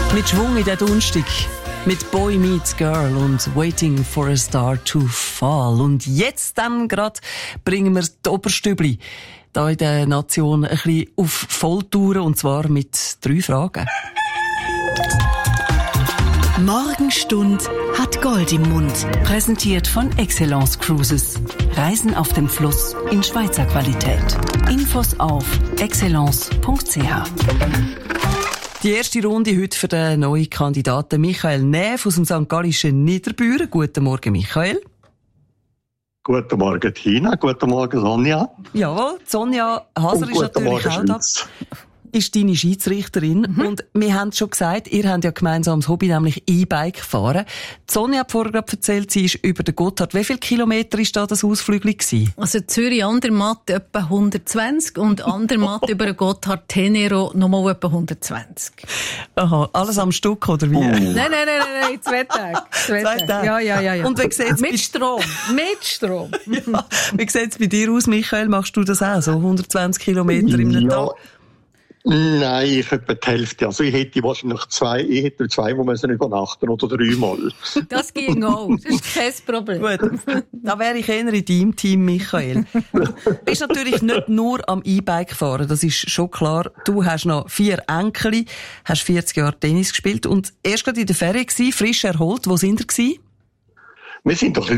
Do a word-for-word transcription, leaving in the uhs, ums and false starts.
Mit Schwung in den Donnerstag. Mit Boy Meets Girl und Waiting for a Star to Fall. Und jetzt dann gerade bringen wir die Oberstübli da in der Nation ein bisschen auf Volltouren, und zwar mit drei Fragen. Morgenstund hat Gold im Mund. Präsentiert von Excellence Cruises. Reisen auf dem Fluss in Schweizer Qualität. Infos auf excellence punkt c h. Die erste Runde heute für den neuen Kandidaten Michael Näf aus dem Sankt Gallischen Niederbüren. Guten Morgen, Michael. Guten Morgen, Tina. Guten Morgen, Sonja. Jawohl, Sonja Haser ist natürlich Morgen, auch da. Ist deine Schiedsrichterin. Mhm. Und wir haben es schon gesagt, ihr habt ja gemeinsam das Hobby, nämlich E-Bike fahren. Die Sonja hat vorher gerade erzählt, sie ist über den Gotthard. Wie viele Kilometer war da das Ausflügel gewesen? Also Zürich-Andermatt etwa hundertzwanzig und Andermatt über den Gotthard-Tenero nochmal etwa hundertzwanzig. Aha, alles am Stück, oder wie? Oh. Nein, nein, nein, nein, nein, zwei Tage. Zwei, zwei Tage? Ja, ja, ja, ja. Und wie sieht's mit Strom, mit Strom. Ja. Wie sieht es bei dir aus, Michael? Machst du das auch, so hundertzwanzig Kilometer im ja. Tag? Nein, ich etwa die Hälfte. Also ich hätte wahrscheinlich zwei, ich hätte zwei, wo müssen übernachten oder dreimal. Das ging auch. Das ist kein Problem. Gut. Da wäre ich eher in deinem Team, Michael. Du bist natürlich nicht nur am E-Bike fahren, das ist schon klar. Du hast noch vier Enkel, hast vierzig Jahre Tennis gespielt und erst gerade in der Ferien gewesen, frisch erholt. Wo sind ihr gewesen? Wir sind doch